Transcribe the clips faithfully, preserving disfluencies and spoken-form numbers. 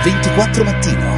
ventiquattro Mattino.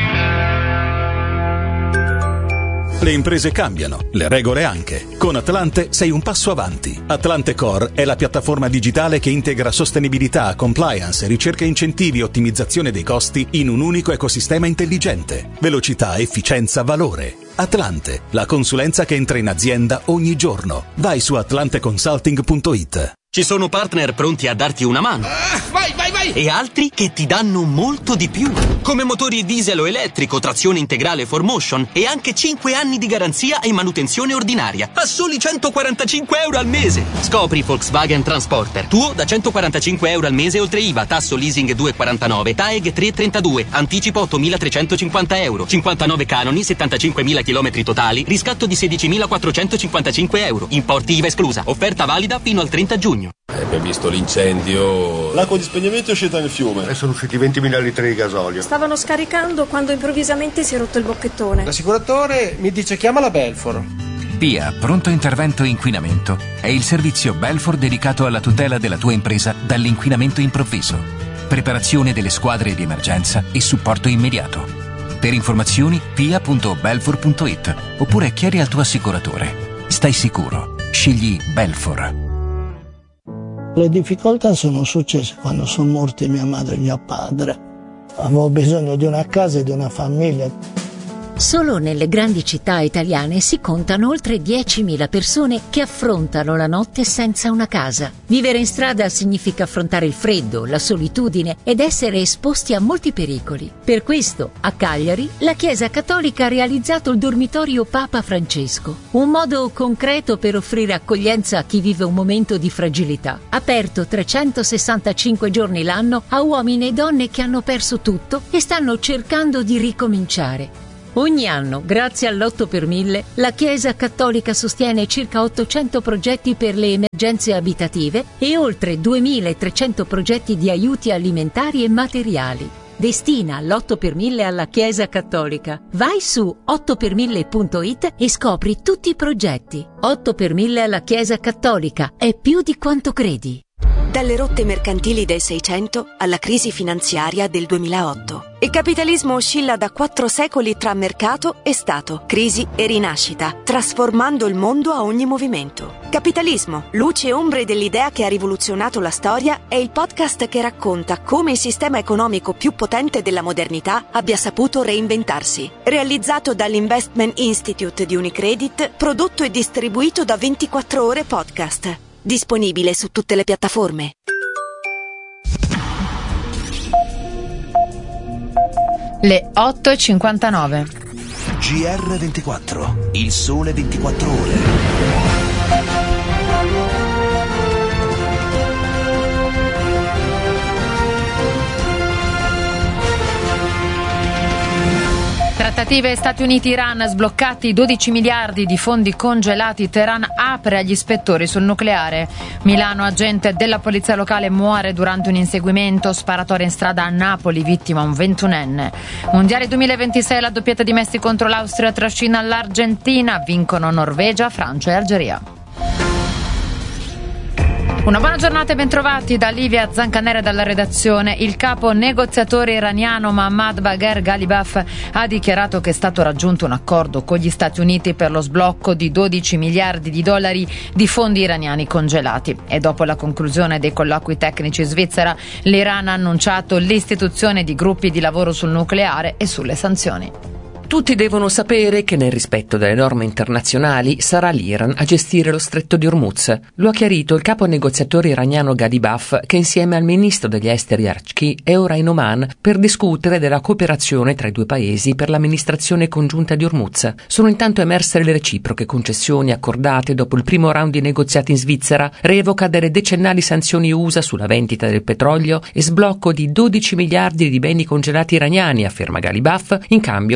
Le imprese cambiano, le regole anche. Con Atlante sei un passo avanti. Atlante Core è la piattaforma digitale che integra sostenibilità, compliance, ricerca e incentivi e ottimizzazione dei costi in un unico ecosistema intelligente. Velocità, efficienza, valore. Atlante, la consulenza che entra in azienda ogni giorno. Vai su atlante consulting punto it. Ci sono partner pronti a darti una mano. Ah, vai, vai, vai! E altri che ti danno molto di più. Come motori diesel o elettrico, trazione integrale four motion e anche cinque anni di garanzia e manutenzione ordinaria. A soli centoquarantacinque euro al mese. Scopri Volkswagen Transporter. Tuo da centoquarantacinque euro al mese oltre I V A, tasso leasing due virgola quarantanove, T A E G tre virgola trentadue, anticipo ottomilatrecentocinquanta euro, cinquantanove canoni, settantacinquemila chilometri totali, riscatto di sedicimilaquattrocentocinquantacinque euro. Importi I V A esclusa. Offerta valida fino al trenta giugno. Abbiamo visto l'incendio. L'acqua di spegnimento è uscita nel fiume. E sono usciti ventimila litri di gasolio. Stavano scaricando quando improvvisamente si è rotto il bocchettone. L'assicuratore mi dice chiama la Belfor. P I A Pronto Intervento Inquinamento è il servizio Belfor dedicato alla tutela della tua impresa dall'inquinamento improvviso. Preparazione delle squadre di emergenza e supporto immediato. Per informazioni p i a punto belfor punto it oppure chiedi al tuo assicuratore. Stai sicuro. Scegli Belfor. Le difficoltà sono successe quando sono morti mia madre e mio padre. Avevo bisogno di una casa e di una famiglia. Solo nelle grandi città italiane si contano oltre diecimila persone che affrontano la notte senza una casa. Vivere in strada significa affrontare il freddo, la solitudine ed essere esposti a molti pericoli. Per questo, a Cagliari, la Chiesa Cattolica ha realizzato il dormitorio Papa Francesco, un modo concreto per offrire accoglienza a chi vive un momento di fragilità. Aperto trecentosessantacinque giorni l'anno a uomini e donne che hanno perso tutto e stanno cercando di ricominciare. Ogni anno, grazie all'otto per mille, la Chiesa Cattolica sostiene circa ottocento progetti per le emergenze abitative e oltre duemilatrecento progetti di aiuti alimentari e materiali. Destina l'otto per mille alla Chiesa Cattolica. Vai su otto per mille punto it e scopri tutti i progetti. otto per mille alla Chiesa Cattolica è più di quanto credi. Dalle rotte mercantili del Seicento alla crisi finanziaria del duemilaotto. Il capitalismo oscilla da quattro secoli tra mercato e Stato, crisi e rinascita, trasformando il mondo a ogni movimento. Capitalismo, luce e ombre dell'idea che ha rivoluzionato la storia, è il podcast che racconta come il sistema economico più potente della modernità abbia saputo reinventarsi. Realizzato dall'Investment Institute di Unicredit, prodotto e distribuito da ventiquattro ore podcast. Disponibile su tutte le piattaforme. Le otto e cinquantanove. G R ventiquattro, il sole ventiquattro ore. Trattative Stati Uniti-Iran, sbloccati dodici miliardi di fondi congelati. Teheran apre agli ispettori sul nucleare. Milano, agente della polizia locale muore durante un inseguimento. Sparatoria in strada a Napoli, vittima un ventunenne. Mondiale duemilaventisei, la doppietta di Messi contro l'Austria trascina l'Argentina. Vincono Norvegia, Francia e Algeria. Una buona giornata e bentrovati da Livia Zancanera dalla redazione. Il capo negoziatore iraniano Mohammad Bagher Ghalibaf ha dichiarato che è stato raggiunto un accordo con gli Stati Uniti per lo sblocco di dodici miliardi di dollari di fondi iraniani congelati. E dopo la conclusione dei colloqui tecnici in Svizzera, l'Iran ha annunciato l'istituzione di gruppi di lavoro sul nucleare e sulle sanzioni. Tutti devono sapere che nel rispetto delle norme internazionali sarà l'Iran a gestire lo stretto di Hormuz. Lo ha chiarito il capo negoziatore iraniano Ghalibaf, che insieme al ministro degli esteri Archki è ora in Oman per discutere della cooperazione tra i due paesi per l'amministrazione congiunta di Hormuz. Sono intanto emerse le reciproche concessioni accordate dopo il primo round di negoziati in Svizzera, revoca delle decennali sanzioni U S A sulla vendita del petrolio e sblocco di dodici miliardi di beni congelati iraniani, afferma Ghalibaf, in cambio dell'impegno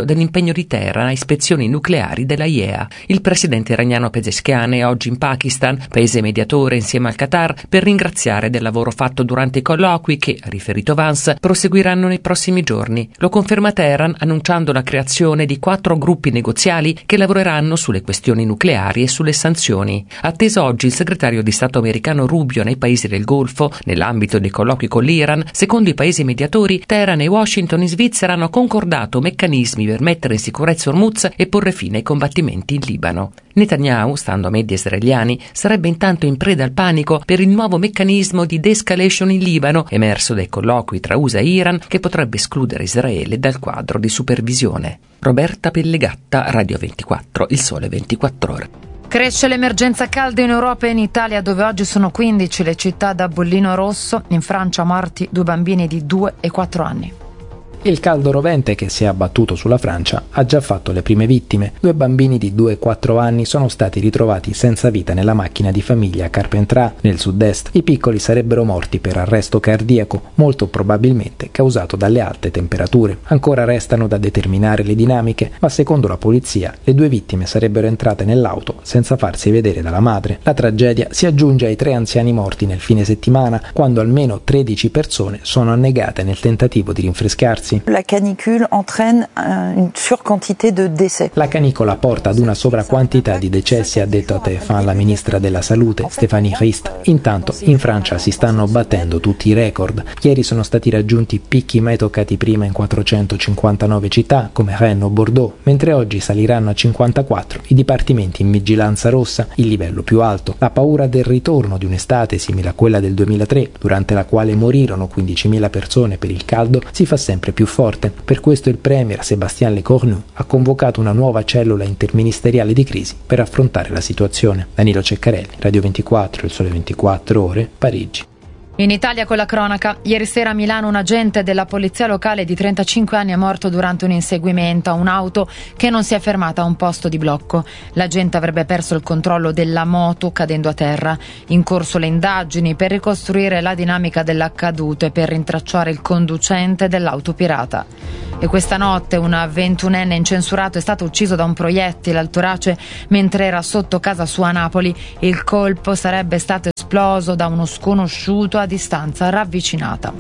l'impegno di Teheran a ispezioni nucleari della I E A. Il presidente iraniano Pezeshkian è oggi in Pakistan, paese mediatore insieme al Qatar, per ringraziare del lavoro fatto durante i colloqui che, ha riferito Vance, proseguiranno nei prossimi giorni. Lo conferma Teheran annunciando la creazione di quattro gruppi negoziali che lavoreranno sulle questioni nucleari e sulle sanzioni. Atteso oggi il segretario di Stato americano Rubio nei paesi del Golfo, nell'ambito dei colloqui con l'Iran, secondo i paesi mediatori, Teheran e Washington in Svizzera hanno concordato meccanismi per mettere in sicurezza Hormuz e porre fine ai combattimenti in Libano. Netanyahu, stando a media israeliani, sarebbe intanto in preda al panico per il nuovo meccanismo di de-escalation in Libano, emerso dai colloqui tra U S A e Iran, che potrebbe escludere Israele dal quadro di supervisione. Roberta Pellegatta, Radio ventiquattro, Il Sole ventiquattro Ore. Cresce l'emergenza calda in Europa e in Italia, dove oggi sono quindici le città da bollino rosso. In Francia morti due bambini di due e quattro anni. Il caldo rovente che si è abbattuto sulla Francia ha già fatto le prime vittime. Due bambini di due e quattro anni sono stati ritrovati senza vita nella macchina di famiglia a Carpentras, nel sud-est. I piccoli sarebbero morti per arresto cardiaco, molto probabilmente causato dalle alte temperature. Ancora restano da determinare le dinamiche, ma secondo la polizia le due vittime sarebbero entrate nell'auto senza farsi vedere dalla madre. La tragedia si aggiunge ai tre anziani morti nel fine settimana, quando almeno tredici persone sono annegate nel tentativo di rinfrescarsi. La canicule entraîne une surquantité de décès. La canicola porta ad una sovraquantità di decessi, ha detto a T F un la ministra della Salute, Stéphanie Rist. Intanto, in Francia si stanno battendo tutti i record. Ieri sono stati raggiunti picchi mai toccati prima in quattrocentocinquantanove città, come Rennes o Bordeaux, mentre oggi saliranno a cinquantaquattro i dipartimenti in vigilanza rossa, il livello più alto. La paura del ritorno di un'estate simile a quella del duemilatré, durante la quale morirono quindicimila persone per il caldo, si fa sempre più forte. Per questo il premier Sébastien Lecornu ha convocato una nuova cellula interministeriale di crisi per affrontare la situazione. Danilo Ceccarelli, Radio ventiquattro, Il Sole ventiquattro Ore, Parigi. In Italia con la cronaca, ieri sera a Milano un agente della polizia locale di trentacinque anni è morto durante un inseguimento a un'auto che non si è fermata a un posto di blocco. L'agente avrebbe perso il controllo della moto cadendo a terra. In corso le indagini per ricostruire la dinamica dell'accaduto e per rintracciare il conducente dell'auto pirata. E questa notte un ventunenne incensurato è stato ucciso da un proiettile al torace mentre era sotto casa sua a Napoli. Il colpo sarebbe stato esploso da uno sconosciuto a distanza ravvicinata.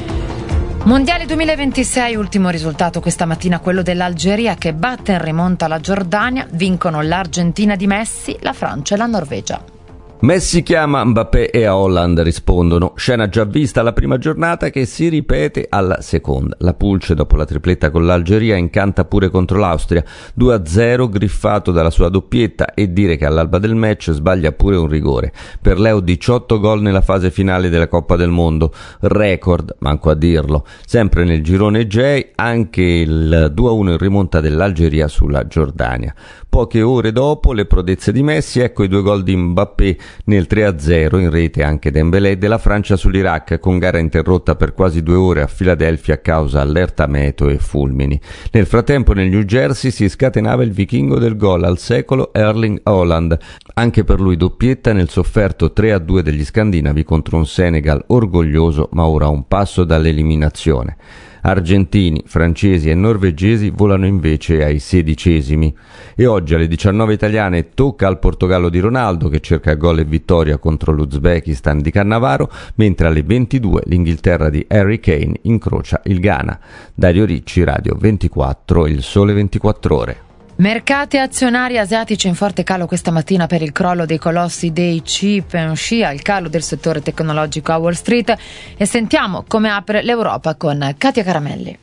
Mondiali duemilaventisei, ultimo risultato questa mattina quello dell'Algeria che batte in rimonta la Giordania, vincono l'Argentina di Messi, la Francia e la Norvegia. Messi chiama, Mbappé e Haaland rispondono. Scena già vista alla prima giornata che si ripete alla seconda. La Pulce dopo la tripletta con l'Algeria incanta pure contro l'Austria. due a zero griffato dalla sua doppietta e dire che all'alba del match sbaglia pure un rigore. Per Leo diciotto gol nella fase finale della Coppa del Mondo. Record, manco a dirlo. Sempre nel girone J anche il due a uno in rimonta dell'Algeria sulla Giordania. Poche ore dopo le prodezze di Messi, ecco i due gol di Mbappé nel tre a zero, in rete anche Dembélé, della Francia sull'Iraq, con gara interrotta per quasi due ore a Filadelfia a causa allerta meteo e fulmini. Nel frattempo nel New Jersey si scatenava il vichingo del gol al secolo Erling Haaland, anche per lui doppietta nel sofferto tre a due degli scandinavi contro un Senegal orgoglioso ma ora a un passo dall'eliminazione. Argentini, francesi e norvegesi volano invece ai sedicesimi. E oggi alle diciannove italiane tocca al Portogallo di Ronaldo che cerca gol e vittoria contro l'Uzbekistan di Cannavaro, mentre alle ventidue l'Inghilterra di Harry Kane incrocia il Ghana. Dario Ricci, Radio ventiquattro, Il Sole ventiquattro Ore. Mercati azionari asiatici in forte calo questa mattina per il crollo dei colossi dei chip e scia, il calo del settore tecnologico a Wall Street, e sentiamo come apre l'Europa con Katia Caramelli.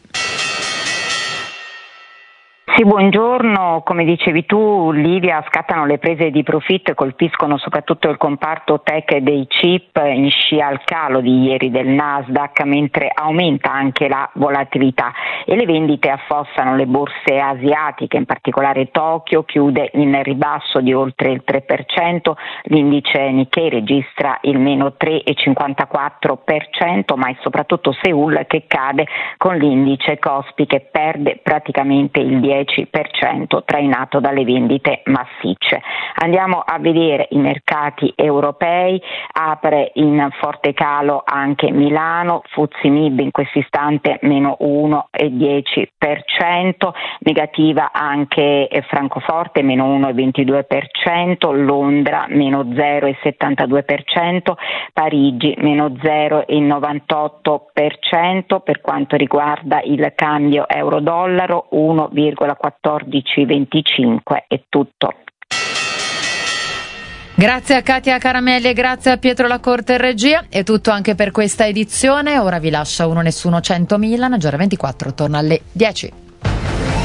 Sì, buongiorno. Come dicevi tu, Livia, scattano le prese di profitto e colpiscono soprattutto il comparto tech dei chip in scia al calo di ieri del Nasdaq, mentre aumenta anche la volatilità e le vendite affossano le borse asiatiche, in particolare Tokyo chiude in ribasso di oltre il tre per cento, l'indice Nikkei registra il meno tre virgola cinquantaquattro per cento, ma è soprattutto Seoul che cade con l'indice Kospi che perde praticamente il dieci dieci per cento trainato dalle vendite massicce. Andiamo a vedere i mercati europei, apre in forte calo anche Milano, F T S E M I B in questo istante meno uno virgola dieci per cento, negativa anche Francoforte meno uno virgola ventidue per cento, Londra meno zero virgola settantadue per cento, Parigi meno zero virgola novantotto per cento. Per quanto riguarda il cambio euro-dollaro uno virgola quattordici venticinque. È tutto. Grazie a Katia Caramelli e grazie a Pietro Lacorte in regia. È tutto anche per questa edizione. Ora vi lascia Uno Nessuno cento Milan. G R ventiquattro torna alle dieci.